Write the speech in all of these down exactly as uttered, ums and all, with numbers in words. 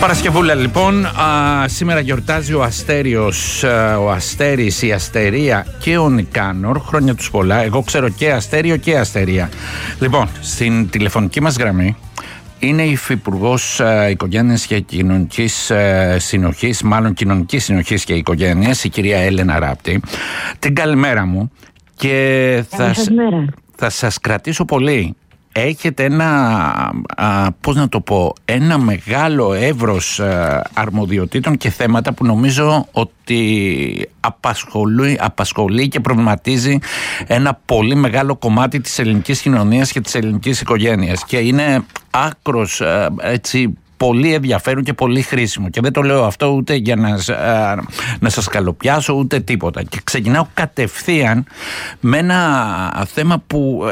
Παρασκευούλα λοιπόν, α, σήμερα γιορτάζει ο Αστέριος, α, ο Αστέρης, η Αστερία και ο Νικάνορ. Χρόνια τους πολλά. Εγώ ξέρω και Αστέριο και Αστερία. Λοιπόν, στην τηλεφωνική μας γραμμή είναι η Υφυπουργός Οικογένειας και Κοινωνικής Συνοχής, μάλλον Κοινωνικής Συνοχής και Οικογένειας, η κυρία Έλενα Ράπτη. Την καλημέρα μου και θα, θα σας κρατήσω πολύ. Έχετε ένα, α, πώς να το πω, ένα μεγάλο εύρος α, αρμοδιοτήτων και θέματα που νομίζω ότι απασχολεί, απασχολεί και προβληματίζει ένα πολύ μεγάλο κομμάτι της ελληνικής κοινωνίας και της ελληνικής οικογένειας και είναι άκρος α, έτσι πολύ ενδιαφέρον και πολύ χρήσιμο και δεν το λέω αυτό ούτε για να, α, να σας καλοπιάσω ούτε τίποτα και ξεκινάω κατευθείαν με ένα θέμα που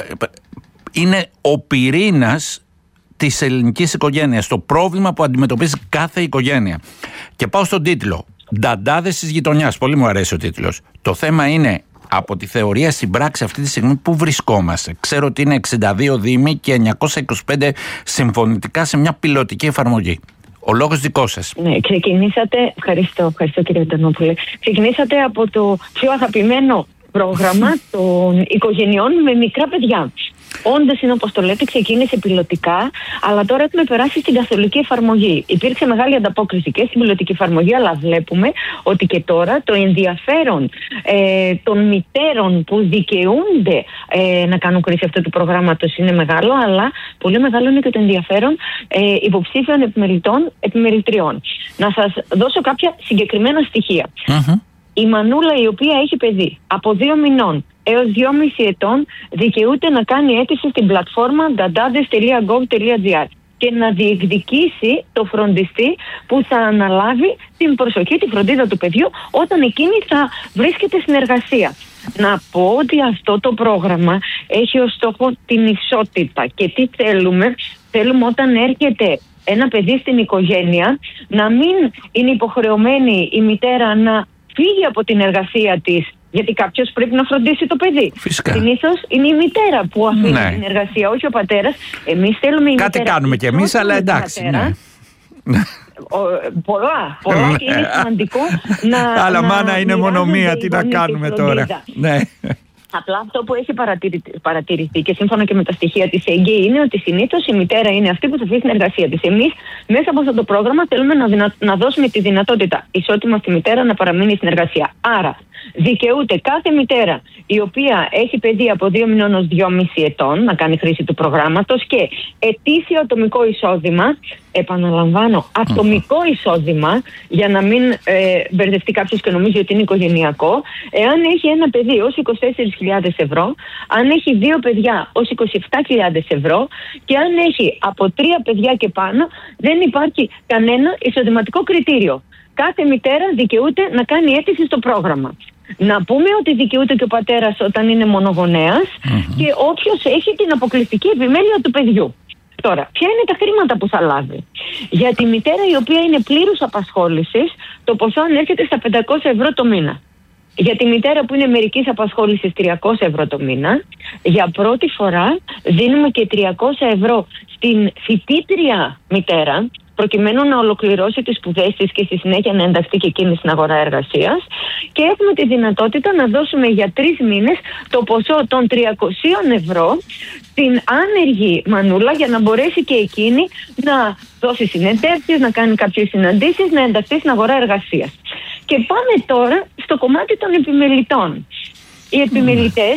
είναι ο πυρήνας της ελληνικής οικογένειας, το πρόβλημα που αντιμετωπίζει κάθε οικογένεια. Και πάω στον τίτλο. Νταντάδες της γειτονιάς. Πολύ μου αρέσει ο τίτλος. Το θέμα είναι από τη θεωρία στην πράξη αυτή τη στιγμή που βρισκόμαστε. Ξέρω ότι είναι εξήντα δύο δήμοι και εννιακόσια είκοσι πέντε συμφωνητικά σε μια πιλωτική εφαρμογή. Ο λόγος δικός σας. Ναι, ξεκινήσατε. Ευχαριστώ, ευχαριστώ κύριε Αντωνόπουλε. Ξεκινήσατε από το πιο αγαπημένο πρόγραμμα των οικογενειών με μικρά παιδιά. Όντως είναι όπως το λέτε, ξεκίνησε πιλωτικά, αλλά τώρα έχουμε περάσει στην καθολική εφαρμογή. Υπήρξε μεγάλη ανταπόκριση και στην πιλωτική εφαρμογή, αλλά βλέπουμε ότι και τώρα το ενδιαφέρον ε, των μητέρων που δικαιούνται ε, να κάνουν χρήση αυτού του προγράμματος είναι μεγάλο, αλλά πολύ μεγάλο είναι και το ενδιαφέρον ε, υποψήφιων επιμελητών, επιμελητριών. Να σας δώσω κάποια συγκεκριμένα στοιχεία. Mm-hmm. Η Μανούλα, η οποία έχει παιδί από δύο μηνών έως δυόμισι ετών, δικαιούται να κάνει αίτηση στην πλατφόρμα νταντάδες τελεία γκοβ τελεία τζι άρ και να διεκδικήσει το φροντιστή που θα αναλάβει την προσοχή, τη φροντίδα του παιδιού όταν εκείνη θα βρίσκεται στην εργασία. Να πω ότι αυτό το πρόγραμμα έχει ως στόχο την ισότητα. Και τι θέλουμε? Θέλουμε όταν έρχεται ένα παιδί στην οικογένεια να μην είναι υποχρεωμένη η μητέρα να φύγει από την εργασία της, γιατί κάποιος πρέπει να φροντίσει το παιδί. Συνήθως είναι η μητέρα που αφήνει ναι. την εργασία, όχι ο πατέρας. Εμείς θέλουμε η Κάτι μητέρα. κάνουμε κι εμείς, αλλά εντάξει. Ναι. Πολλά, πολλά και είναι σημαντικό να. Αλλά να μάνα είναι μόνο μία, τι να κάνουμε τώρα. Ναι. Απλά αυτό που έχει παρατηρηθεί και σύμφωνα και με τα στοιχεία της ΕΓΚΕ είναι ότι συνήθως η μητέρα είναι αυτή που θα φύγει στην εργασία της. Εμείς μέσα από αυτό το πρόγραμμα θέλουμε να, δυνα... να δώσουμε τη δυνατότητα ισότιμα στη μητέρα να παραμείνει στην εργασία. Άρα δικαιούται κάθε μητέρα η οποία έχει παιδί από δύο μηνών ως δυόμισι ετών να κάνει χρήση του προγράμματος και ετήσιο ατομικό εισόδημα. Επαναλαμβάνω, ατομικό εισόδημα για να μην ε, μπερδευτεί κάποιος και νομίζει ότι είναι οικογενειακό. Εάν έχει ένα παιδί ως είκοσι τέσσερις χιλιάδες ευρώ, αν έχει δύο παιδιά ως είκοσι επτά χιλιάδες ευρώ και αν έχει από τρία παιδιά και πάνω, δεν υπάρχει κανένα εισοδηματικό κριτήριο. Κάθε μητέρα δικαιούται να κάνει αίτηση στο πρόγραμμα. Να πούμε ότι δικαιούται και ο πατέρας όταν είναι μονογονέας mm-hmm. και όποιος έχει την αποκλειστική επιμέλεια του παιδιού. Τώρα, ποια είναι τα χρήματα που θα λάβει? Για τη μητέρα η οποία είναι πλήρους απασχόλησης, το ποσό ανέρχεται στα πεντακόσια ευρώ το μήνα. Για τη μητέρα που είναι μερικής απασχόλησης, τριακόσια ευρώ το μήνα. Για πρώτη φορά δίνουμε και τριακόσια ευρώ στην φοιτήτρια μητέρα, προκειμένου να ολοκληρώσει τις σπουδές της και στη συνέχεια να ενταχθεί και εκείνη στην αγορά εργασίας. Και έχουμε τη δυνατότητα να δώσουμε για τρεις μήνες το ποσό των τριακόσια ευρώ στην άνεργη μανούλα για να μπορέσει και εκείνη να δώσει συνεντεύξεις, να κάνει κάποιες συναντήσεις, να ενταχθεί στην αγορά εργασίας. Και πάμε τώρα στο κομμάτι των επιμελητών. Οι επιμελητές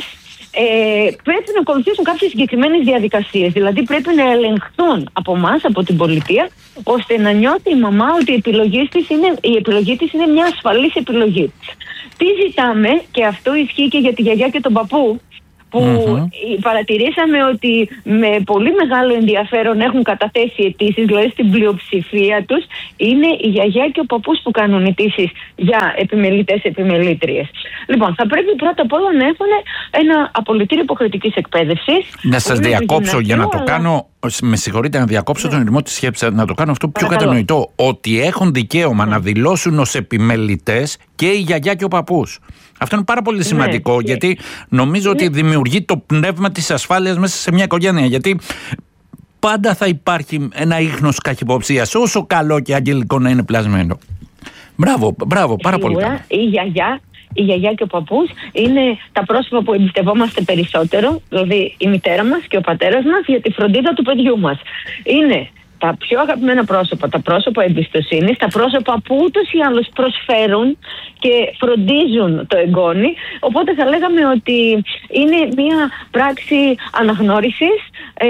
Ε, πρέπει να ακολουθήσουν κάποιες συγκεκριμένες διαδικασίες. Δηλαδή πρέπει να ελεγχθούν από εμάς, από την πολιτεία, ώστε να νιώθει η μαμά ότι η επιλογή της είναι, η επιλογή της είναι μια ασφαλής επιλογή. Τι ζητάμε, και αυτό ισχύει και για τη γιαγιά και τον παππού, που mm-hmm. παρατηρήσαμε ότι με πολύ μεγάλο ενδιαφέρον έχουν καταθέσει αιτήσεις, δηλαδή στην πλειοψηφία τους είναι η γιαγιά και ο παππούς που κάνουν αιτήσεις για επιμελητές, επιμελήτριες. Λοιπόν, θα πρέπει πρώτα απ' όλα να έχουν ένα απολυτήριο υποχρεωτικής εκπαίδευσης. Να σας διακόψω για να το αλλά... κάνω, με συγχωρείτε να διακόψω ναι. τον ρυθμό της σκέψης, να το κάνω αυτό πιο Παρακαλώ. κατανοητό, ότι έχουν δικαίωμα ναι. να δηλώσουν ως επιμελητές και η γιαγιά και ο παππούς. Αυτό είναι πάρα πολύ σημαντικό, ναι, γιατί νομίζω ναι. ότι δημιουργεί το πνεύμα της ασφάλειας μέσα σε μια οικογένεια. Γιατί πάντα θα υπάρχει ένα ίχνος καχυποψίας, όσο καλό και αγγελικό να είναι πλασμένο. Μπράβο, μπράβο, πάρα πολύ καλό. Η γιαγιά, η γιαγιά και ο παππούς είναι τα πρόσωπα που εμπιστευόμαστε περισσότερο, δηλαδή η μητέρα μας και ο πατέρας μας, για τη φροντίδα του παιδιού μας. Είναι τα πιο αγαπημένα πρόσωπα, τα πρόσωπα εμπιστοσύνης, τα πρόσωπα που ούτως ή άλλως προσφέρουν και φροντίζουν το εγγόνι. Οπότε θα λέγαμε ότι είναι μια πράξη αναγνώρισης ε,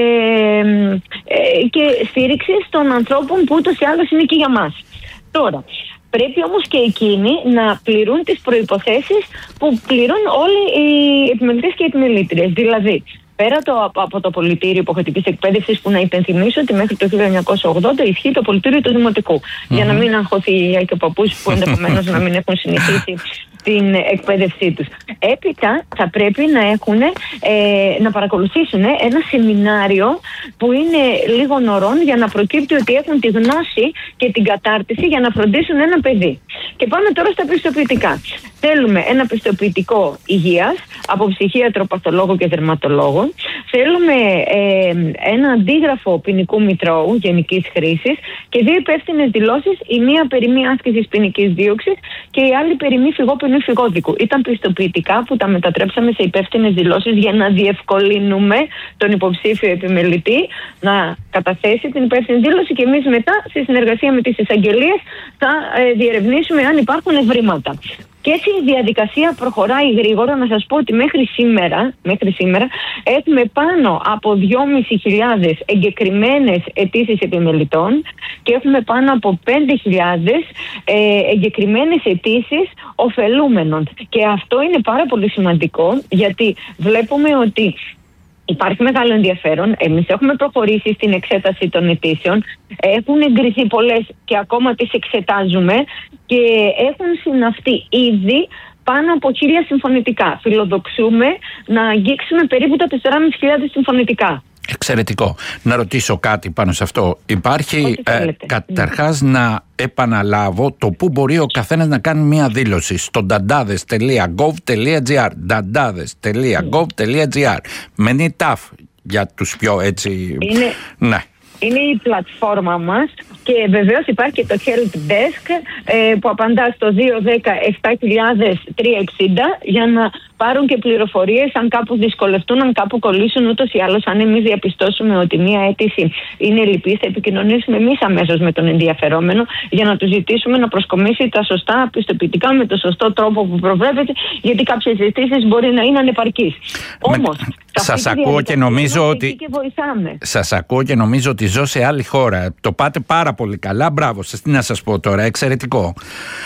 ε, και στήριξης των ανθρώπων που ούτως ή άλλως είναι και για μας. Τώρα, πρέπει όμως και εκείνοι να πληρούν τις προϋποθέσεις που πληρούν όλοι οι επιμελητές και οι επιμελήτριες. Δηλαδή, πέρα το, από το πολιτήριο υποχρεωτικής εκπαίδευσης, που να υπενθυμίσω ότι μέχρι το χίλια εννιακόσια ογδόντα ισχύει το πολιτήριο του Δημοτικού. Mm-hmm. Για να μην αγχωθεί η γιαγιά και ο παππούς που ενδεχομένως να μην έχουν συνηθίσει την εκπαίδευσή τους. Έπειτα θα πρέπει να έχουν, ε, να παρακολουθήσουν ένα σεμινάριο που είναι λίγων ωρών για να προκύπτει ότι έχουν τη γνώση και την κατάρτιση για να φροντίσουν ένα παιδί. Και πάμε τώρα στα πιστοποιητικά. Θέλουμε ένα πιστοποιητικό υγείας από ψυχίατρο, παθολόγο και δερματολόγο. Θέλουμε ε, ένα αντίγραφο ποινικού μητρώου γενικής χρήσης και δύο υπεύθυνες δηλώσεις, η μία περί μη άσκησης ποινικής δίωξης και η άλλη περί μη φυγόπινου φυγόδικου. Ήταν πιστοποιητικά που τα μετατρέψαμε σε υπεύθυνες δηλώσεις για να διευκολύνουμε τον υποψήφιο επιμελητή να καταθέσει την υπεύθυνη δήλωση και εμείς μετά, σε συνεργασία με τις εισαγγελίες, θα ε, διερευνήσουμε αν υπάρχουν ευρήματα. Και έτσι η διαδικασία προχωράει γρήγορα. Να σας πω ότι μέχρι σήμερα, μέχρι σήμερα έχουμε πάνω από δυόμισι χιλιάδες εγκεκριμένες αιτήσεις επιμελητών και έχουμε πάνω από πέντε χιλιάδες ε, εγκεκριμένες αιτήσεις ωφελούμενων. Και αυτό είναι πάρα πολύ σημαντικό, γιατί βλέπουμε ότι υπάρχει μεγάλο ενδιαφέρον. Εμείς έχουμε προχωρήσει στην εξέταση των αιτήσεων. Έχουν εγκριθεί πολλές και ακόμα τις εξετάζουμε και έχουν συναυθεί ήδη πάνω από χίλια συμφωνητικά. Φιλοδοξούμε να αγγίξουμε περίπου τα τεσσεράμισι χιλιάδες συμφωνητικά. Εξαιρετικό. Να ρωτήσω κάτι πάνω σε αυτό. Υπάρχει ε, καταρχάς mm. να επαναλάβω το που μπορεί ο καθένας να κάνει μία δήλωση στο dantades τελεία gov τελεία gr dantades τελεία gov τελεία gr με νιτάφ για τους πιο έτσι... Είναι... Ναι. Είναι η πλατφόρμα μας και βεβαίως υπάρχει και το Help Desk ε, που απαντά στο δύο ένα μηδέν επτά χιλιάδες τριακόσια εξήντα για να πάρουν και πληροφορίες αν κάπου δυσκολευτούν, αν κάπου κολλήσουν. Ούτως ή άλλως, αν εμείς διαπιστώσουμε ότι μία αίτηση είναι λυπής, θα επικοινωνήσουμε εμείς αμέσως με τον ενδιαφερόμενο για να του ζητήσουμε να προσκομίσει τα σωστά πιστοποιητικά με το σωστό τρόπο που προβλέπεται, γιατί κάποιες αιτήσεις μπορεί να είναι ανεπαρκείς. Όμως, σας ακούω και νομίζω ότι και βοηθάμε. Σας ακούω και νομίζω ότι ζω σε άλλη χώρα. Το πάτε πάρα πολύ καλά. Μπράβο σας. Τι να σας πω τώρα. Εξαιρετικό.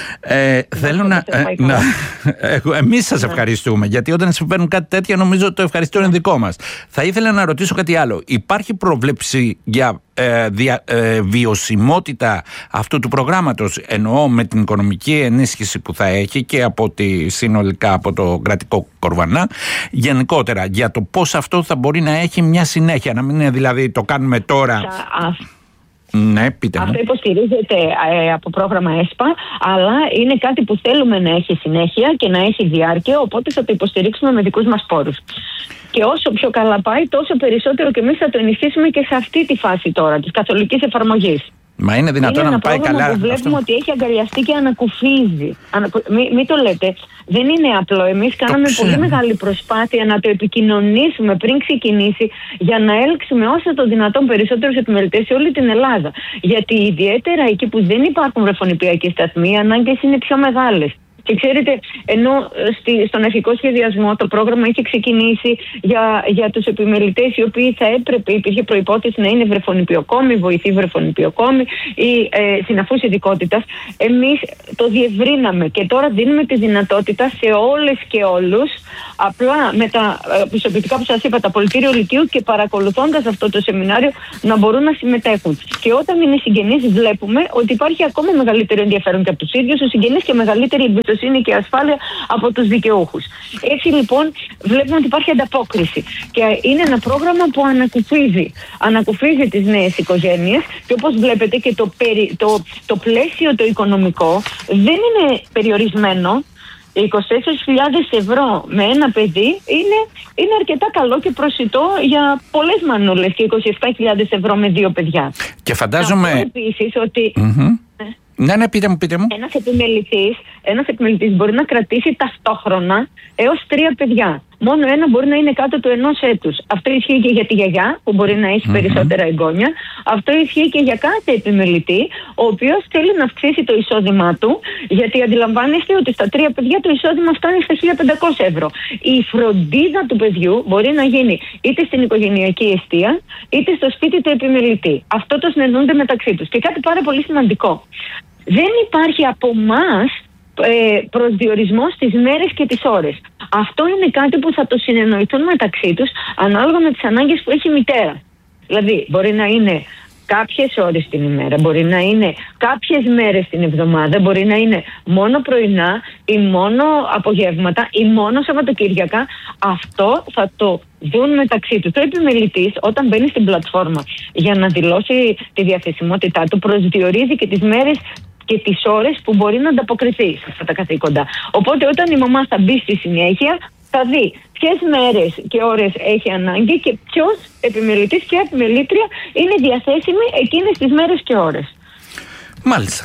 Ε, θέλω να... Ε, να εμείς σας ευχαριστούμε, γιατί όταν συμβαίνουν κάτι τέτοια νομίζω ότι το ευχαριστώ είναι δικό μας. Θα ήθελα να ρωτήσω κάτι άλλο. Υπάρχει πρόβλεψη για ε, δια, ε, βιωσιμότητα αυτού του προγράμματος? Εννοώ με την οικονομική ενίσχυση που θα έχει και από τη, συνολικά από το κρατικό κορβανά, γενικότερα για το πώς αυτό θα μπορεί να έχει μια συνέχεια, να μην είναι δηλαδή το κάνουμε τώρα. Ναι, πείτε μου. Αυτό υποστηρίζεται ε, από πρόγραμμα ΕΣΠΑ, αλλά είναι κάτι που θέλουμε να έχει συνέχεια και να έχει διάρκεια, οπότε θα το υποστηρίξουμε με δικούς μας πόρους. Και όσο πιο καλά πάει, τόσο περισσότερο και εμείς θα το ενισχύσουμε και σε αυτή τη φάση τώρα της καθολικής εφαρμογής. Μα είναι δυνατόν να πάει καλά? Που βλέπουμε αυτό ότι έχει αγκαλιαστεί και ανακουφίζει. Ανακου... Μην μη το λέτε. Δεν είναι απλό. Εμείς κάναμε πολύ μεγάλη προσπάθεια να το επικοινωνήσουμε πριν ξεκινήσει, για να έλξουμε όσο το δυνατόν περισσότερους επιμελητές σε όλη την Ελλάδα. Γιατί ιδιαίτερα εκεί που δεν υπάρχουν βρεφονιπιακοί σταθμοί, οι ανάγκες είναι πιο μεγάλες. Και ξέρετε, ενώ στη, στον αρχικό σχεδιασμό το πρόγραμμα είχε ξεκινήσει για, για τους επιμελητές οι οποίοι θα έπρεπε, υπήρχε προϋπόθεση να είναι βρεφονιπιοκόμοι, βοηθοί βρεφονιπιοκόμοι ή ε, συναφούς ειδικότητας, εμείς το διευρύναμε και τώρα δίνουμε τη δυνατότητα σε όλες και όλους, απλά με τα πιστοποιητικά που σας είπα, τα πολιτήριο λυκείου, και παρακολουθώντας αυτό το σεμινάριο να μπορούν να συμμετέχουν. Και όταν είναι συγγενείς, βλέπουμε ότι υπάρχει ακόμα μεγαλύτερο ενδιαφέρον και από τους ίδιους τους συγγενείς και μεγαλύτερη εμπιστοσύνη και ασφάλεια από τους δικαιούχους. Έτσι λοιπόν βλέπουμε ότι υπάρχει ανταπόκριση και είναι ένα πρόγραμμα που ανακουφίζει. Ανακουφίζει τις νέες οικογένειες και όπως βλέπετε και το, περι, το, το πλαίσιο το οικονομικό δεν είναι περιορισμένο. είκοσι τέσσερις χιλιάδες ευρώ με ένα παιδί είναι, είναι αρκετά καλό και προσιτό για πολλές μανούλες, και είκοσι επτά χιλιάδες ευρώ με δύο παιδιά. Και φαντάζομαι επίσης ότι mm-hmm. Ναι, ναι, πείτε μου, πείτε μου. Ένας επιμελητής, ένας επιμελητής μπορεί να κρατήσει ταυτόχρονα έως τρία παιδιά. Μόνο ένα μπορεί να είναι κάτω του ενός έτους. Αυτό ισχύει και για τη γιαγιά, που μπορεί να έχει mm-hmm. περισσότερα εγγόνια. Αυτό ισχύει και για κάθε επιμελητή, ο οποίος θέλει να αυξήσει το εισόδημά του, γιατί αντιλαμβάνεστε ότι στα τρία παιδιά το εισόδημα φτάνει στα χίλια πεντακόσια ευρώ. Η φροντίδα του παιδιού μπορεί να γίνει είτε στην οικογενειακή εστία, είτε στο σπίτι του επιμελητή. Αυτό το συνεννοούνται μεταξύ τους. Και κάτι πάρα πολύ σημαντικό. Δεν υπάρχει από εμάς ε, προσδιορισμός στις μέρες και τις ώρες. Αυτό είναι κάτι που θα το συνεννοηθούν μεταξύ τους ανάλογα με τις ανάγκες που έχει η μητέρα. Δηλαδή, μπορεί να είναι κάποιες ώρες την ημέρα, μπορεί να είναι κάποιες μέρες την εβδομάδα, μπορεί να είναι μόνο πρωινά ή μόνο απογεύματα ή μόνο Σαββατοκύριακα. Αυτό θα το δουν μεταξύ του. Το επιμελητής, όταν μπαίνει στην πλατφόρμα για να δηλώσει τη διαθεσιμότητά του, προσδιορίζει και τις μέρες και τις ώρες που μπορεί να ανταποκριθεί σε αυτά τα καθήκοντα. Οπότε όταν η μαμά θα μπει στη συνέχεια, θα δει ποιες μέρες και ώρες έχει ανάγκη και ποιος επιμελητής και επιμελήτρια είναι διαθέσιμη εκείνες τις μέρες και ώρες. Μάλιστα.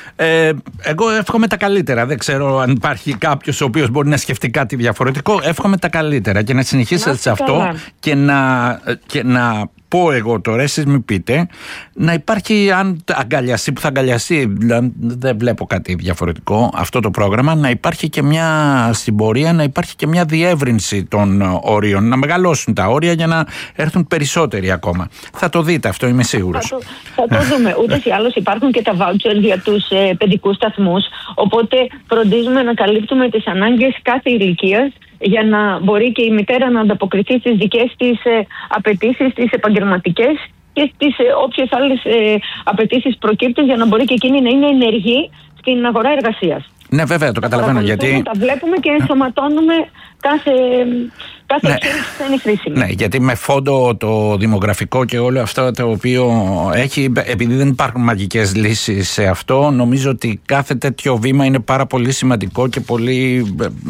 Ε, εγώ εύχομαι τα καλύτερα. Δεν ξέρω αν υπάρχει κάποιος ο οποίος μπορεί να σκεφτεί κάτι διαφορετικό. Εύχομαι τα καλύτερα και να συνεχίσετε σε αυτό και να, και να πω εγώ τώρα, εσείς μην πείτε, να υπάρχει, αν αγκαλιαστεί που θα αγκαλιαστεί, δεν βλέπω κάτι διαφορετικό αυτό το πρόγραμμα, να υπάρχει και μια στην πορεία, να υπάρχει και μια διεύρυνση των όριων, να μεγαλώσουν τα όρια για να έρθουν περισσότεροι ακόμα. Θα το δείτε αυτό, είμαι σίγουρος. Θα το, θα το δούμε. Ούτως ή άλλως υπάρχουν και τα voucher για τους ε, παιδικούς σταθμούς, οπότε φροντίζουμε να καλύπτουμε τις ανάγκες κάθε ηλικίας, για να μπορεί και η μητέρα να ανταποκριθεί στις δικές της ε, απαιτήσεις, τις επαγγελματικές και στις ε, όποιες άλλες ε, απαιτήσεις προκύπτουν, για να μπορεί και εκείνη να είναι ενεργή στην αγορά εργασίας. Ναι, βέβαια, το καταλαβαίνω. Γιατί τα βλέπουμε και ενσωματώνουμε κάθε, κάθε ναι. εξέλιξη που θα είναι χρήσιμη. Ναι, γιατί με φόντο το δημογραφικό και όλο αυτό το οποίο έχει, επειδή δεν υπάρχουν μαγικές λύσεις σε αυτό, νομίζω ότι κάθε τέτοιο βήμα είναι πάρα πολύ σημαντικό και πολύ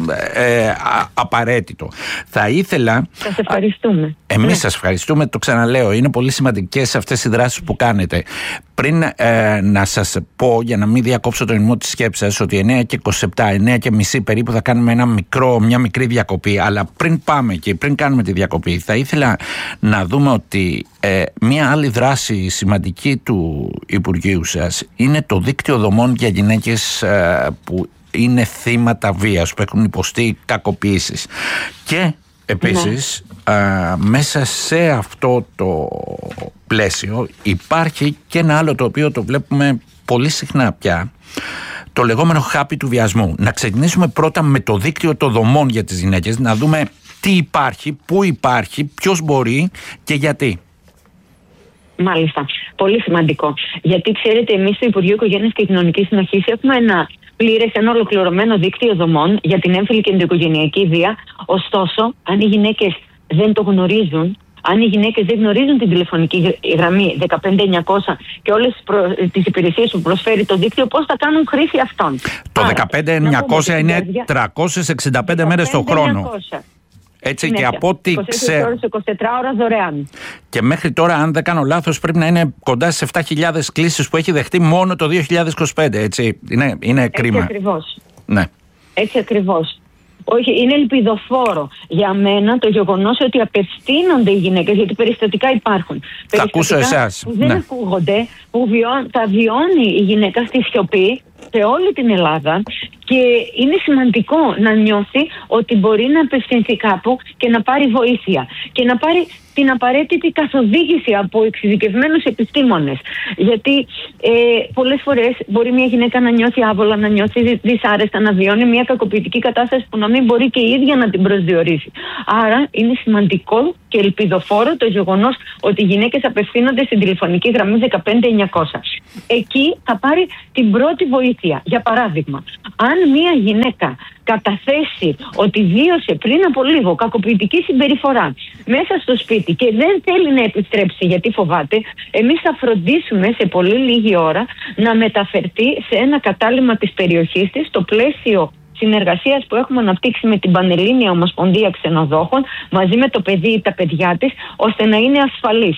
ε, ε, απαραίτητο. Θα ήθελα... Σας ευχαριστούμε. Εμείς ναι. σας ευχαριστούμε, το ξαναλέω, είναι πολύ σημαντικές αυτές οι δράσεις που κάνετε. Πριν ε, να σας πω, για να μην διακόψω το ρυθμό της σκέψης σας, ότι εννιά και είκοσι επτά, εννιά και μισή περίπου θα κάνουμε ένα μικρό, μια μικρή διακοπή, αλλά πριν πάμε και πριν κάνουμε τη διακοπή, θα ήθελα να δούμε ότι ε, μια άλλη δράση σημαντική του Υπουργείου σας είναι το δίκτυο δομών για γυναίκες ε, που είναι θύματα βίας, που έχουν υποστεί κακοποίησεις. Και επίσης, ναι. α, μέσα σε αυτό το πλαίσιο υπάρχει και ένα άλλο το οποίο το βλέπουμε πολύ συχνά πια, το λεγόμενο χάπι του βιασμού. Να ξεκινήσουμε πρώτα με το δίκτυο των δομών για τις γυναίκες, να δούμε τι υπάρχει, πού υπάρχει, ποιος μπορεί και γιατί. Μάλιστα. Πολύ σημαντικό. Γιατί ξέρετε, εμείς στο Υπουργείο Οικογένειας και Κοινωνικής Συνοχής έχουμε ένα πλήρες, ένα ολοκληρωμένο δίκτυο δομών για την έμφυλη και ενδοοικογενειακή βία. Ωστόσο, αν οι γυναίκες δεν το γνωρίζουν, αν οι γυναίκες δεν γνωρίζουν την τηλεφωνική γραμμή δεκαπέντε εννιακόσια και όλες τις, προ... τις υπηρεσίες που προσφέρει το δίκτυο, πώς θα κάνουν χρήση αυτών. Το δεκαπέντε εννιακόσια είναι τριακόσιες εξήντα πέντε μέρες το χρόνο. Έτσι, ναι, και από ό,τι ξέρω. είκοσι τέσσερις ώρες δωρεάν. Και μέχρι τώρα, αν δεν κάνω λάθος, πρέπει να είναι κοντά στις επτά χιλιάδες κλήσεις που έχει δεχτεί μόνο το δύο χιλιάδες είκοσι πέντε. Έτσι, είναι, είναι κρίμα. Έτσι ακριβώς. Ναι. Έτσι ακριβώς. Όχι, είναι ελπιδοφόρο για μένα το γεγονός ότι απευθύνονται οι γυναίκες, γιατί περιστατικά υπάρχουν. Θα ακούσω εσάς. Που δεν ναι. ακούγονται, που βιώ, τα βιώνει η γυναίκα στη σιωπή σε όλη την Ελλάδα, και είναι σημαντικό να νιώθει ότι μπορεί να απευθυνθεί κάπου και να πάρει βοήθεια και να πάρει την απαραίτητη καθοδήγηση από εξειδικευμένους επιστήμονες. Γιατί ε, πολλές φορές μπορεί μια γυναίκα να νιώθει άβολα, να νιώθει δυσάρεστα, να βιώνει μια κακοποιητική κατάσταση που να μην μπορεί και η ίδια να την προσδιορίσει. Άρα είναι σημαντικό και ελπιδοφόρο το γεγονός ότι οι γυναίκες απευθύνονται στην τηλεφωνική γραμμή δεκαπέντε εννιακόσια. Εκεί θα πάρει την πρώτη βοήθεια. Για παράδειγμα, αν μια γυναίκα καταθέσει ότι βίωσε πριν από λίγο κακοποιητική συμπεριφορά μέσα στο σπίτι και δεν θέλει να επιστρέψει γιατί φοβάται, εμείς θα φροντίσουμε σε πολύ λίγη ώρα να μεταφερθεί σε ένα κατάλημα της περιοχής της, στο πλαίσιο συνεργασίας που έχουμε αναπτύξει με την Πανελλήνια Ομοσπονδία Ξενοδόχων μαζί με το παιδί ή τα παιδιά της, ώστε να είναι ασφαλής.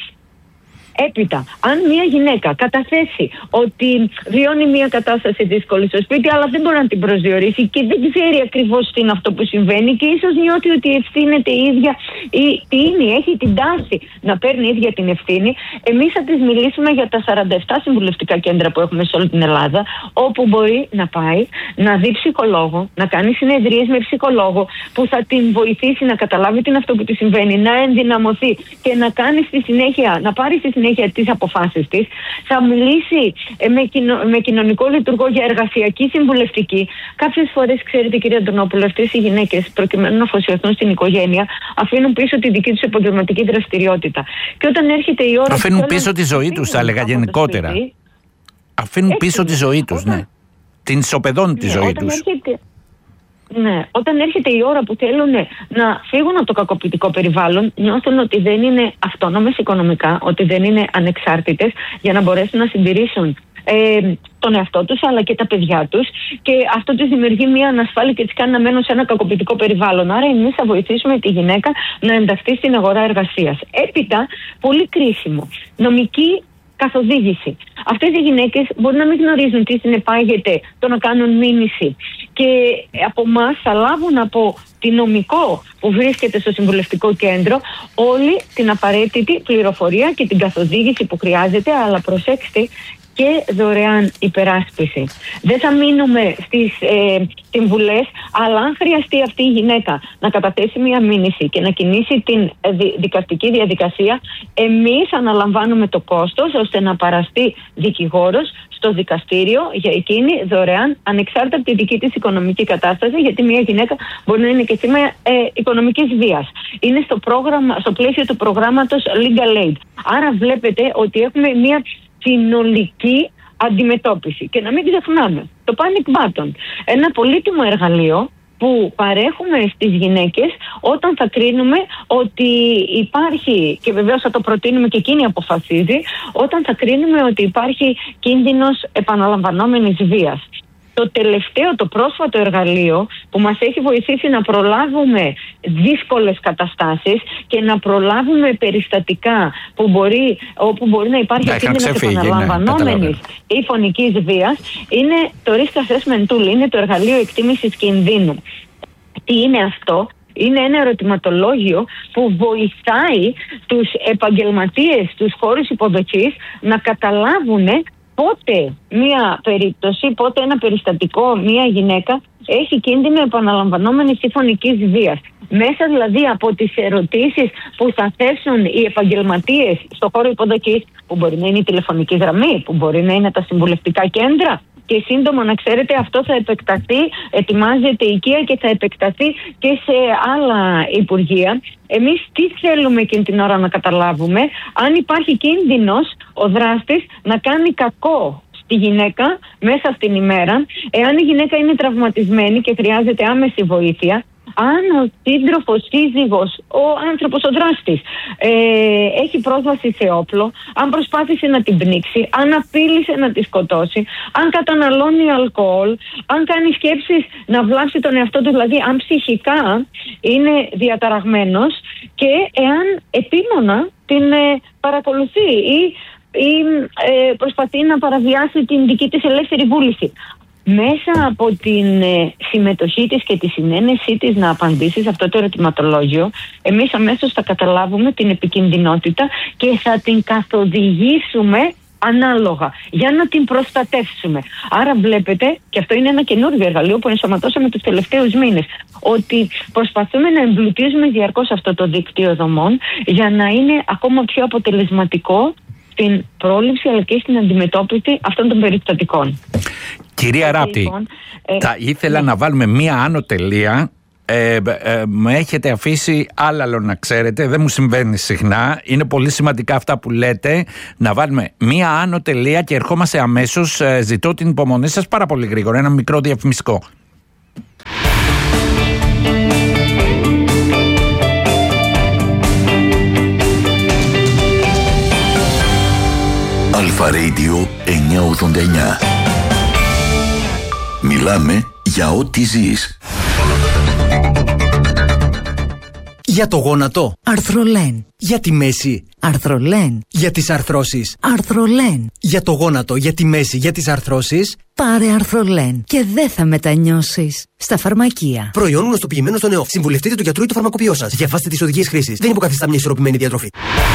Έπειτα, αν μια γυναίκα καταθέσει ότι βιώνει μια κατάσταση δύσκολη στο σπίτι, αλλά δεν μπορεί να την προσδιορίσει και δεν ξέρει ακριβώς τι είναι αυτό που συμβαίνει και ίσως νιώθει ότι ευθύνεται η ίδια ή τι είναι, έχει την τάση να παίρνει η ίδια την ευθύνη, εμείς θα της μιλήσουμε για τα σαράντα επτά συμβουλευτικά κέντρα που έχουμε σε όλη την Ελλάδα, όπου μπορεί να πάει να δει ψυχολόγο, να κάνει συνεδρίες με ψυχολόγο που θα την βοηθήσει να καταλάβει τι είναι αυτό που τη συμβαίνει, να ενδυναμωθεί και να κάνει στη συνέχεια, να πάρει στη συνέχεια για τις αποφάσεις της, θα μιλήσει με, κοινο, με κοινωνικό λειτουργό για εργασιακή συμβουλευτική. Κάποιες φορές, ξέρετε κύριε Αντωνόπουλο, αυτές οι γυναίκες προκειμένου να αφοσιωθούν στην οικογένεια αφήνουν πίσω τη δική τους επαγγελματική δραστηριότητα. Και όταν έρχεται η ώρα... Αφήνουν πίσω τη ζωή τους, θα έλεγα γενικότερα. Σπίτι, αφήνουν πίσω τη ζωή τους, όταν... ναι. Την ισοπεδώνουν τη ναι, ζωή τους. Έρχεται... Ναι, όταν έρχεται η ώρα που θέλουν να φύγουν από το κακοποιητικό περιβάλλον, νιώθουν ότι δεν είναι αυτόνομες οικονομικά, ότι δεν είναι ανεξάρτητες για να μπορέσουν να συντηρήσουν ε, τον εαυτό τους αλλά και τα παιδιά τους, και αυτό τους δημιουργεί μια ανασφάλεια και τις κάνει να μένουν σε ένα κακοποιητικό περιβάλλον. Άρα εμείς θα βοηθήσουμε τη γυναίκα να ενταχθεί στην αγορά εργασίας. Έπειτα, πολύ κρίσιμο, νομική καθοδήγηση. Αυτές οι γυναίκες μπορεί να μην γνωρίζουν τι συνεπάγεται το να κάνουν μήνυση και από εμάς θα λάβουν από τη νομικό που βρίσκεται στο συμβουλευτικό κέντρο όλη την απαραίτητη πληροφορία και την καθοδήγηση που χρειάζεται, αλλά προσέξτε, και δωρεάν υπεράσπιση. Δεν θα μείνουμε στις ε, συμβουλές, αλλά αν χρειαστεί αυτή η γυναίκα να καταθέσει μια μήνυση και να κινήσει την ε, δι, δικαστική διαδικασία, εμείς αναλαμβάνουμε το κόστος ώστε να παραστεί δικηγόρος στο δικαστήριο για εκείνη δωρεάν, ανεξάρτητα από τη δική της οικονομική κατάσταση, γιατί μια γυναίκα μπορεί να είναι και θύμα ε, οικονομικής βίας. Είναι στο, πρόγραμμα, στο πλαίσιο του προγράμματος Legal Aid. Άρα βλέπετε ότι έχουμε μια συνολική αντιμετώπιση. Και να μην ξεχνάμε το Panic Button, ένα πολύτιμο εργαλείο που παρέχουμε στις γυναίκες όταν θα κρίνουμε ότι υπάρχει, και βεβαίως θα το προτείνουμε και εκείνη αποφασίζει, όταν θα κρίνουμε ότι υπάρχει κίνδυνος επαναλαμβανόμενης βίας. Το τελευταίο, το πρόσφατο εργαλείο που μας έχει βοηθήσει να προλάβουμε δύσκολες καταστάσεις και να προλάβουμε περιστατικά που μπορεί, όπου μπορεί να υπάρχει κίνδυνος επαναλαμβανόμενης ναι, ή φωνικής βίας, είναι το Risk Assessment Tool, είναι το εργαλείο εκτίμησης κινδύνου. Τι είναι αυτό? Είναι ένα ερωτηματολόγιο που βοηθάει τους επαγγελματίες στους χώρους υποδοχής να καταλάβουν πότε μία περίπτωση, πότε ένα περιστατικό, μία γυναίκα έχει κίνδυνο επαναλαμβανόμενης ή φωνικής βίας. Μέσα δηλαδή από τις ερωτήσεις που θα θέσουν οι επαγγελματίες στο χώρο υποδοχής, που μπορεί να είναι η τηλεφωνική γραμμή, που μπορεί να είναι τα συμβουλευτικά κέντρα, και σύντομα να ξέρετε αυτό θα επεκταθεί, ετοιμάζεται η οικία και θα επεκταθεί και σε άλλα υπουργεία. Εμείς τι θέλουμε εκείνη την ώρα να καταλάβουμε? Αν υπάρχει κίνδυνος ο δράστης να κάνει κακό στη γυναίκα μέσα στην ημέρα, εάν η γυναίκα είναι τραυματισμένη και χρειάζεται άμεση βοήθεια, αν ο σύντροφος, σύζυγος, ο άνθρωπος, ο δράστης ε, έχει πρόσβαση σε όπλο, αν προσπάθησε να την πνίξει, αν απείλησε να τη σκοτώσει, αν καταναλώνει αλκοόλ, αν κάνει σκέψεις να βλάψει τον εαυτό του, δηλαδή αν ψυχικά είναι διαταραγμένος και εάν επίμονα την ε, παρακολουθεί ή, ή ε, προσπαθεί να παραβιάσει την δική της ελεύθερη βούληση. Μέσα από την ε, συμμετοχή της και τη συνένεσή της να απαντήσει σε αυτό το ερωτηματολόγιο, εμείς αμέσως θα καταλάβουμε την επικινδυνότητα και θα την καθοδηγήσουμε ανάλογα για να την προστατεύσουμε. Άρα βλέπετε, και αυτό είναι ένα καινούργιο εργαλείο που ενσωματώσαμε τους τελευταίους μήνες, ότι προσπαθούμε να εμπλουτίζουμε διαρκώς αυτό το δίκτυο δομών για να είναι ακόμα πιο αποτελεσματικό στην πρόληψη αλλά και στην αντιμετώπιση αυτών των περιστατικών. Κυρία Ράπτη, λοιπόν, ε, θα ήθελα ναι. να βάλουμε μία άνω τελεία. Ε, ε, με έχετε αφήσει άλλαλο να ξέρετε, δεν μου συμβαίνει συχνά. Είναι πολύ σημαντικά αυτά που λέτε. Να βάλουμε μία άνω τελεία και ερχόμαστε αμέσως. Ε, ζητώ την υπομονή σας πάρα πολύ γρήγορα. Ένα μικρό διαφημιστικό. Αλφα Radio εννιακόσια ογδόντα εννιά. Μιλάμε για ό,τι ζεις. Για το γόνατο, Αρθρολέν. Για τη μέση, Αρθρολέν. Για τις αρθρώσεις, Αρθρολέν. Για το γόνατο, για τη μέση, για τις αρθρώσεις, πάρε Αρθρολέν και δεν θα μετανιώσεις. Στα φαρμακεία. Προϊόν γνωστοποιημένο στον ΕΟΦ. Συμβουλευτείτε τον γιατρό ή το φαρμακοποιό σας. Διαβάστε τις οδηγίες χρήσης. Δεν υποκαθιστά μια ισορροπημένη διατροφή.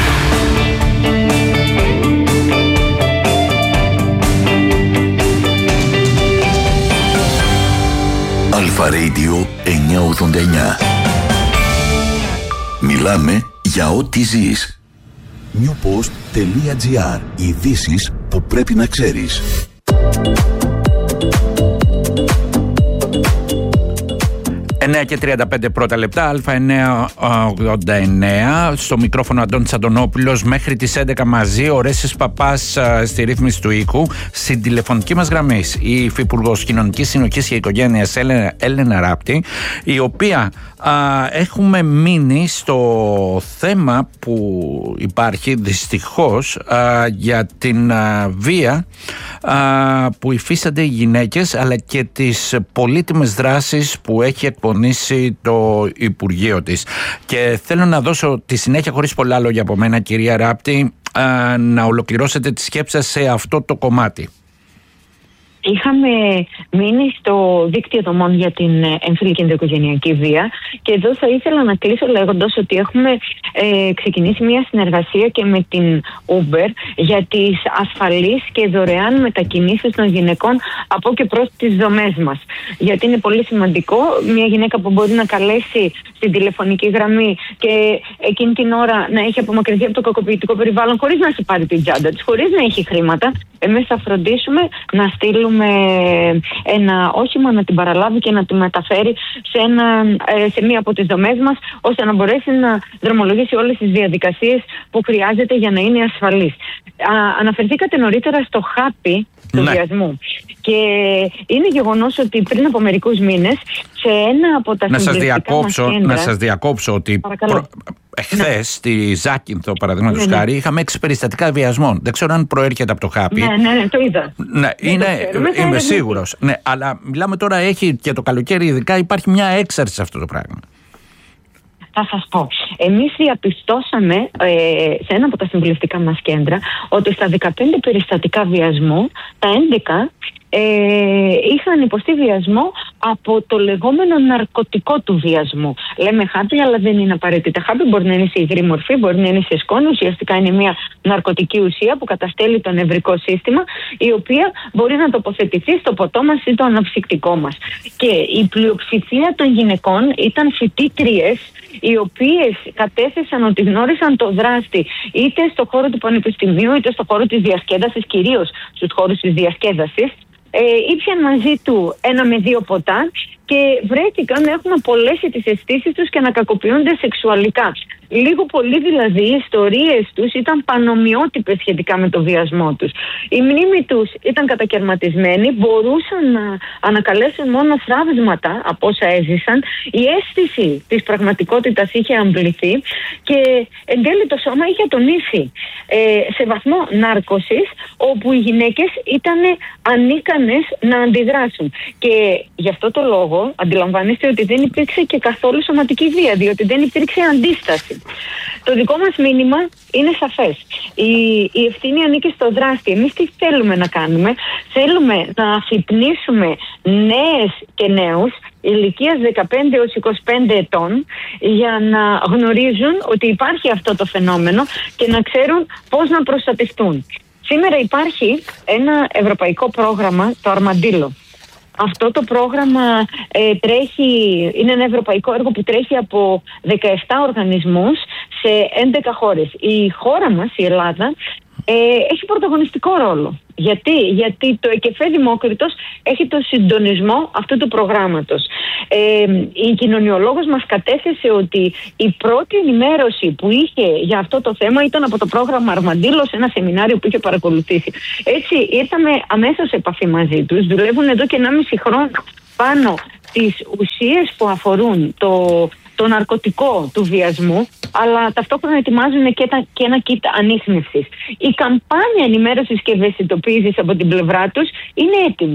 Αλφα Radio εννιακόσια ογδόντα εννιά. Μιλάμε για ό,τι ζεις. newpost.gr. Ειδήσεις που πρέπει να ξέρεις. εννέα και τριάντα πέντε πρώτα λεπτά, Α εννιακόσια ογδόντα εννέα. Στο μικρόφωνο Αντώνης Αντωνόπουλος μέχρι τις έντεκα μαζί. Ο Ρέσης Παπάς στη ρύθμιση του οίκου. Στην τηλεφωνική μας γραμμή η Υφυπουργός Κοινωνικής Συνοχής και Οικογένειας Έλενα, Έλενα Ράπτη, η οποία α, έχουμε μείνει στο θέμα που υπάρχει δυστυχώς α, για την α, βία α, που υφίστανται οι γυναίκες, αλλά και τις πολύτιμες δράσεις που έχει εκπονήσει το Υπουργείο της. Και θέλω να δώσω τη συνέχεια, χωρίς πολλά λόγια από μένα, κυρία Ράπτη, να ολοκληρώσετε τη σκέψη σας σε αυτό το κομμάτι. Είχαμε μείνει στο δίκτυο δομών για την έμφυλη και ενδοοικογενειακή βία και εδώ θα ήθελα να κλείσω λέγοντας ότι έχουμε ε, ξεκινήσει μια συνεργασία και με την Uber για τις ασφαλείς και δωρεάν μετακινήσεις των γυναικών από και προς τις δομές μας. Γιατί είναι πολύ σημαντικό μια γυναίκα που μπορεί να καλέσει στην τηλεφωνική γραμμή και εκείνη την ώρα να έχει απομακρυνθεί από το κακοποιητικό περιβάλλον χωρίς να έχει πάρει την τσάντα της, χωρίς να έχει χρήματα, εμείς θα φροντίσουμε να στείλουμε ένα όχημα να την παραλάβει και να τη μεταφέρει σε, ένα, σε μία από τις δομές μας, ώστε να μπορέσει να δρομολογήσει όλες τις διαδικασίες που χρειάζεται για να είναι ασφαλής. Α, αναφερθήκατε νωρίτερα στο χάπι του ναι. βιασμού. Και είναι γεγονός ότι πριν από μερικούς μήνες σε ένα από τα να σας διακόψω, μας κέντρα... Να σας διακόψω ότι προ... εχθές ναι. στη Ζάκυνθο, παραδείγματος ναι, ναι. χάρη, είχαμε έξι περιστατικά βιασμών. Δεν ξέρω αν προέρχεται από το χάπι. Ναι, ναι, ναι, το είδα. Ναι, είναι, το είμαι σίγουρος. Ναι, αλλά μιλάμε τώρα, έχει και το καλοκαίρι ειδικά, υπάρχει μια έξαρση σε αυτό το πράγμα. Θα σας πω. Εμείς διαπιστώσαμε ε, σε ένα από τα συμβουλευτικά μας κέντρα ότι στα δεκαπέντε περιστατικά βιασμού, τα έντεκα ε, είχαν υποστεί βιασμό από το λεγόμενο ναρκωτικό του βιασμού. Λέμε χάπι, αλλά δεν είναι απαραίτητα χάπι. Μπορεί να είναι σε υγρή μορφή, μπορεί να είναι σε σκόνη. Ουσιαστικά είναι μια ναρκωτική ουσία που καταστέλει το νευρικό σύστημα, η οποία μπορεί να τοποθετηθεί στο ποτό μας ή το αναψυκτικό μας. Και η πλειοψηφία των γυναικών ήταν φοιτήτριες, οι οποίες κατέθεσαν ότι γνώρισαν το δράστη είτε στο χώρο του πανεπιστημίου είτε στο χώρο της διασκέδασης, κυρίως στους χώρους της διασκέδασης, ε, ήπιαν μαζί του ένα με δύο ποτά και βρέθηκαν να έχουν απολέσει τις αισθήσεις τους και να κακοποιούνται σεξουαλικά. Λίγο πολύ δηλαδή οι ιστορίες τους ήταν πανομοιότυπες σχετικά με το βιασμό τους. Η μνήμη τους ήταν κατακαιρματισμένη, μπορούσαν να ανακαλέσουν μόνο θραύσματα από όσα έζησαν. Η αίσθηση της πραγματικότητας είχε αμπληθεί και εν τέλει το σώμα είχε ατονίσει ε, σε βαθμό νάρκωσης, όπου οι γυναίκες ήταν ανίκανες να αντιδράσουν. Και γι' αυτό το λόγο αντιλαμβάνεστε ότι δεν υπήρξε και καθόλου σωματική βία, διότι δεν υπήρξε αντίσταση. Το δικό μας μήνυμα είναι σαφές. Η, η ευθύνη ανήκει στο δράστη. Εμείς τι θέλουμε να κάνουμε? Θέλουμε να αφυπνίσουμε νέες και νέους ηλικίας δεκαπέντε έως είκοσι πέντε ετών για να γνωρίζουν ότι υπάρχει αυτό το φαινόμενο και να ξέρουν πώς να προστατευτούν. Σήμερα υπάρχει ένα ευρωπαϊκό πρόγραμμα, το Αρμαντήλο. Αυτό το πρόγραμμα ε, τρέχει, είναι ένα ευρωπαϊκό έργο που τρέχει από δεκαεπτά οργανισμούς σε έντεκα χώρες. Η χώρα μας, η Ελλάδα, ε, έχει πρωταγωνιστικό ρόλο. Γιατί? Γιατί το ΕΚΕΦΕ Δημόκριτος έχει το συντονισμό αυτού του προγράμματος. Ε, η κοινωνιολόγος μας κατέθεσε ότι η πρώτη ενημέρωση που είχε για αυτό το θέμα ήταν από το πρόγραμμα Αρμαντήλο, σε ένα σεμινάριο που είχε παρακολουθήσει. Έτσι ήρθαμε αμέσως σε επαφή μαζί τους. Δουλεύουν εδώ και ενάμιση χρόνο πάνω τις ουσίες που αφορούν το, το ναρκωτικό του βιασμού, αλλά ταυτόχρονα ετοιμάζουν και, τα, και ένα kit ανίχνευσης. Η καμπάνια ενημέρωσης και ευαισθητοποίησης από την πλευρά τους είναι έτοιμη.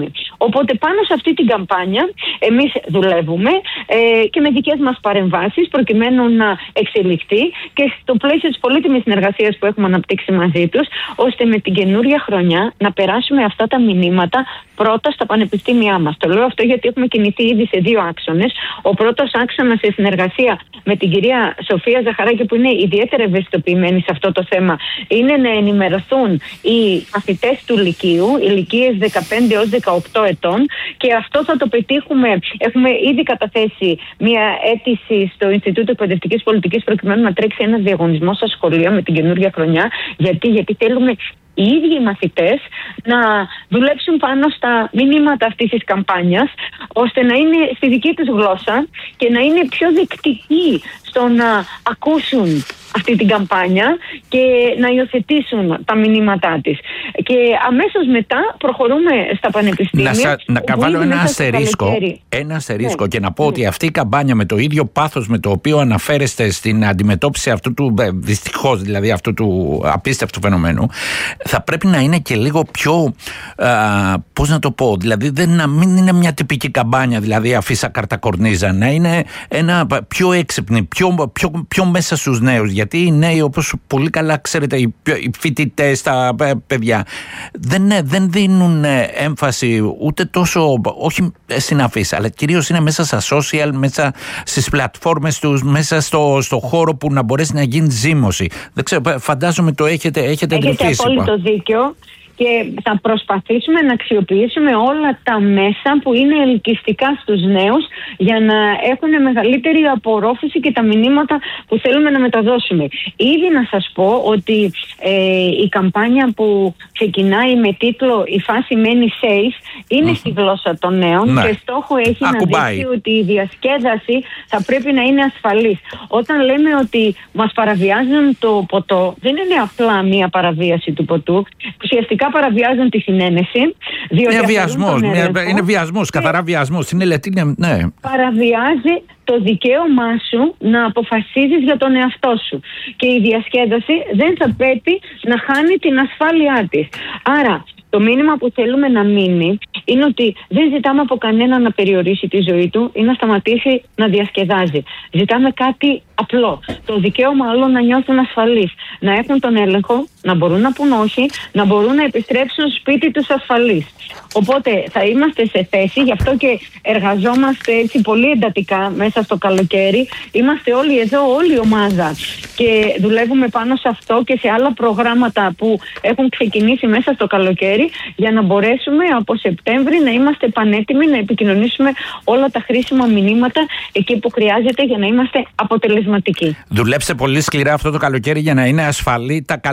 Οπότε πάνω σε αυτή την καμπάνια εμείς δουλεύουμε ε, και με δικές μας παρεμβάσεις προκειμένου να εξελιχθεί και στο πλαίσιο της πολύτιμης συνεργασίας που έχουμε αναπτύξει μαζί τους, ώστε με την καινούρια χρονιά να περάσουμε αυτά τα μηνύματα πρώτα στα πανεπιστήμια μας. Το λέω αυτό γιατί έχουμε κινηθεί ήδη σε δύο άξονες. Ο πρώτος άξονας σε συνεργασία με την κυρία Σοφία Ζαχαράκη, που είναι ιδιαίτερα ευαισθητοποιημένη σε αυτό το θέμα, είναι να ενημερωθούν οι μαθητές του Λυκείου, ηλικίες δεκαπέντε έως δεκαοκτώ ετών, και αυτό θα το πετύχουμε. Έχουμε ήδη καταθέσει μια αίτηση στο Ινστιτούτο Εκπαιδευτικής Πολιτικής προκειμένου να τρέξει ένας διαγωνισμός στα σχολεία με την καινούργια χρονιά. Γιατί, γιατί θέλουμε οι ίδιοι οι μαθητές να δουλέψουν πάνω στα μηνύματα αυτής της καμπάνιας, ώστε να είναι στη δική τους γλώσσα και να είναι πιο δεκτικοί στο να ακούσουν αυτή την καμπάνια και να υιοθετήσουν τα μηνύματά της. Και αμέσως μετά προχωρούμε στα πανεπιστήμια. Να, σα, να καβάλω ένα αστερίσκο, ένα αστερίσκο ναι. και να πω ναι. ότι αυτή η καμπάνια, με το ίδιο πάθος με το οποίο αναφέρεστε στην αντιμετώπιση αυτού του, δυστυχώς δηλαδή αυτού του απίστευτου φαινομένου, θα πρέπει να είναι και λίγο πιο, α, πώς να το πω, δηλαδή δεν, να μην είναι μια τυπική καμπάνια, δηλαδή αφίσα καρτακορνίζα, να είναι ένα πιο έξυπνη, πιο, πιο, πιο μέσα στους νέους. Γιατί οι νέοι, όπως πολύ καλά ξέρετε, οι, οι φοιτητές, τα παιδιά, δεν, δεν δίνουν έμφαση ούτε τόσο, όχι συναφής, αλλά κυρίως είναι μέσα στα social, μέσα στις πλατφόρμες τους, μέσα στο, στο χώρο που να μπορέσει να γίνει ζήμωση. Δεν ξέρω, φαντάζομαι το έχετε, έχετε εντρυφήσει. Έχετε απόλυτο δίκιο. Και θα προσπαθήσουμε να αξιοποιήσουμε όλα τα μέσα που είναι ελκυστικά στους νέους για να έχουν μεγαλύτερη απορρόφηση και τα μηνύματα που θέλουμε να μεταδώσουμε. Ήδη να σας πω ότι ε, η καμπάνια που ξεκινάει με τίτλο «Η φάση μένει safe» είναι mm. στη γλώσσα των νέων ναι. και στόχο έχει Ακουμπάει. να δείξει ότι η διασκέδαση θα πρέπει να είναι ασφαλής. Όταν λέμε ότι μας παραβιάζουν το ποτό, δεν είναι απλά μία παραβίαση του ποτού. Ουσιαστικά παραβιάζουν τη συνένεση. Είναι βιασμός, είναι βιασμός, καθαρά βιασμός. Είναι λετίνια, ναι. Παραβιάζει το δικαίωμά σου να αποφασίζεις για τον εαυτό σου. Και η διασκέδαση δεν θα πρέπει να χάνει την ασφάλειά της. Άρα, το μήνυμα που θέλουμε να μείνει είναι ότι δεν ζητάμε από κανέναν να περιορίσει τη ζωή του ή να σταματήσει να διασκεδάζει. Ζητάμε κάτι απλό. Το δικαίωμα όλων να νιώθουν ασφαλείς. Να έχουν τον έλεγχο, να μπορούν να πούν όχι, να μπορούν να επιστρέψουν στο σπίτι τους ασφαλείς. Οπότε θα είμαστε σε θέση, γι' αυτό και εργαζόμαστε έτσι πολύ εντατικά μέσα στο καλοκαίρι. Είμαστε όλοι εδώ, όλη η ομάδα. Και δουλεύουμε πάνω σε αυτό και σε άλλα προγράμματα που έχουν ξεκινήσει μέσα στο καλοκαίρι, για να μπορέσουμε από Σεπτέμβρη να είμαστε πανέτοιμοι να επικοινωνήσουμε όλα τα χρήσιμα μηνύματα εκεί που χρειάζεται για να είμαστε αποτελεσματικοί. Δουλέψτε πολύ σκληρά αυτό το καλοκαίρι για να είναι ασφαλή, τα,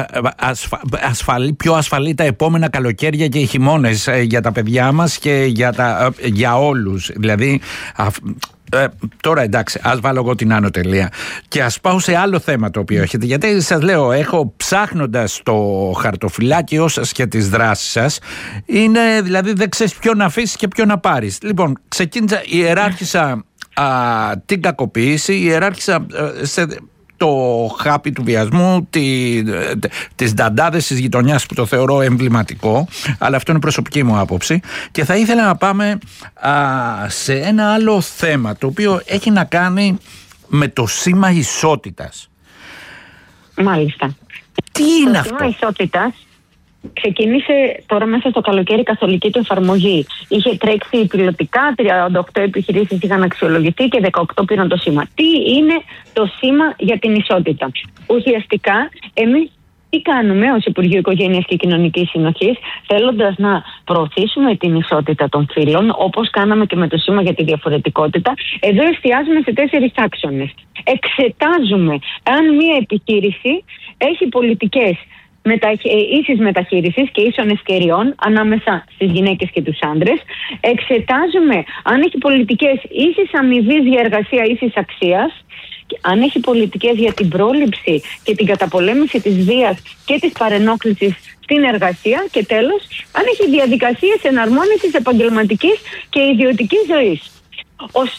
ασφα, ασφαλή, πιο ασφαλή τα επόμενα καλοκαίρια και οι χειμώνες για τα παιδιά μας και για, τα, για όλους. Δηλαδή... Ε, τώρα εντάξει, ας βάλω εγώ την άνω τελεία και ας πάω σε άλλο θέμα το οποίο έχετε, γιατί σας λέω, έχω ψάχνοντας το χαρτοφυλάκιό σας και τις δράσεις σας, είναι δηλαδή δεν ξέρεις ποιον να αφήσεις και ποιον να πάρεις. Λοιπόν, ξεκίνησα, ιεράρχησα α, την κακοποίηση, ιεράρχησα α, σε... το χάπι του βιασμού, τη, τις νταντάδες της γειτονιάς που το θεωρώ εμβληματικό, αλλά αυτό είναι προσωπική μου άποψη, και θα ήθελα να πάμε α, σε ένα άλλο θέμα το οποίο έχει να κάνει με το σήμα ισότητας. Μάλιστα. Τι είναι το αυτό? Το σήμα ισότητας ξεκίνησε τώρα μέσα στο καλοκαίρι καθολική του εφαρμογή. Είχε τρέξει πιλωτικά, τριάντα οκτώ επιχειρήσεις είχαν αξιολογηθεί και δεκαοκτώ πήραν το σήμα. Τι είναι το σήμα για την ισότητα? Ουσιαστικά, εμείς τι κάνουμε ως Υπουργείο Οικογένειας και Κοινωνικής Συνοχής, θέλοντας να προωθήσουμε την ισότητα των φύλων, όπως κάναμε και με το σήμα για τη διαφορετικότητα? Εδώ εστιάζουμε σε τέσσερις άξονες. Εξετάζουμε αν μια επιχείρηση έχει πολιτικές μετα... ίσης μεταχείρισης και ίσων ευκαιριών ανάμεσα στις γυναίκες και τους άντρες. Εξετάζουμε αν έχει πολιτικές ίσης αμοιβής για εργασία ίσης αξίας, αν έχει πολιτικές για την πρόληψη και την καταπολέμηση της βίας και της παρενόχλησης στην εργασία, και τέλος, αν έχει διαδικασίες εναρμόνισης επαγγελματικής και ιδιωτικής ζωής. Ο